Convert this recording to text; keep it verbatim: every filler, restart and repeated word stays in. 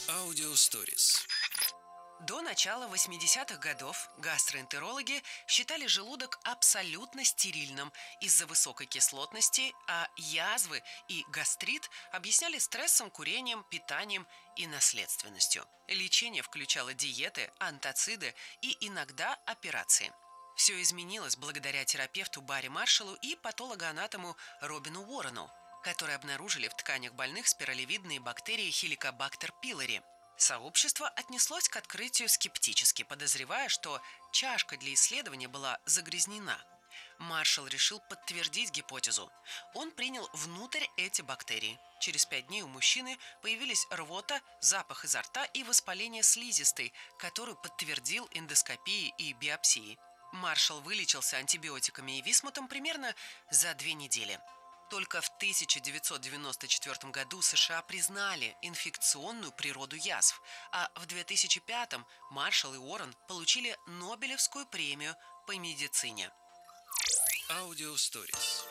Аудиосторис. До начала восьмидесятых годов гастроэнтерологи считали желудок абсолютно стерильным из-за высокой кислотности, а язвы и гастрит объясняли стрессом, курением, питанием и наследственностью. Лечение включало диеты, антациды и иногда операции. Все изменилось благодаря терапевту Барри Маршаллу и патологоанатому Робину Уоррену, которые обнаружили в тканях больных спиралевидные бактерии Helicobacter pylori. Сообщество отнеслось к открытию скептически, подозревая, что чашка для исследования была загрязнена. Маршалл решил подтвердить гипотезу. Он принял внутрь эти бактерии. Через пять дней у мужчины появились рвота, запах изо рта и воспаление слизистой, которую подтвердил эндоскопией и биопсией. Маршалл вылечился антибиотиками и висмутом примерно за две недели. Только в тысяча девятьсот девяносто четвёртом году США признали инфекционную природу язв, а в две тысячи пятом Маршалл и Уоррен получили Нобелевскую премию по медицине. Аудиосторис.